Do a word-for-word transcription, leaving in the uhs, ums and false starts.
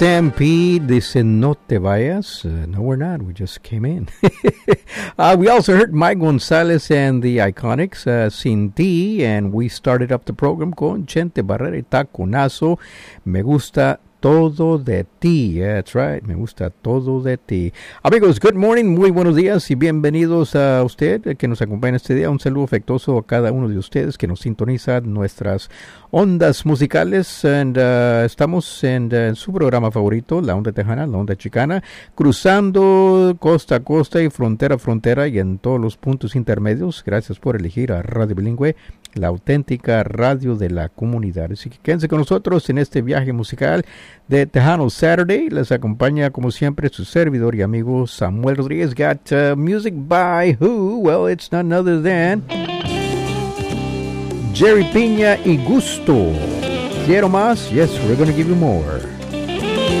Stampede dice no te vayas. Uh, no, we're not. We just came in. uh, we also heard Mike Gonzalez and the Iconics, uh, Sin Ti, and we started up the program con Chente Barrera y Taconazo. Me gusta todo de ti. Yeah, that's right. Me gusta todo de ti. Amigos, good morning, muy buenos días y bienvenidos a usted que nos acompaña este día. Un saludo afectuoso a cada uno de ustedes que nos sintonizan nuestras ondas musicales. And, uh, estamos en, uh, en su programa favorito, La Onda Tejana, La Onda Chicana, cruzando costa a costa y frontera a frontera y en todos los puntos intermedios. Gracias por elegir a Radio Bilingüe, la auténtica radio de la comunidad. Así que quédense con nosotros en este viaje musical de Tejano Saturday. Les acompaña como siempre su servidor y amigo Samuel Rodríguez. Got uh, music by who? Well, it's none other than Jerry Piña y Gusto. Quiero más? Yes, we're going to give you more.